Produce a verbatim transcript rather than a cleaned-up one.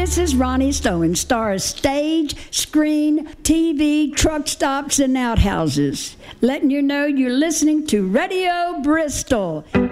This is Ronnie Stone, star of stage, screen, T V, truck stops, and outhouses. Letting you know you're listening to Radio Bristol.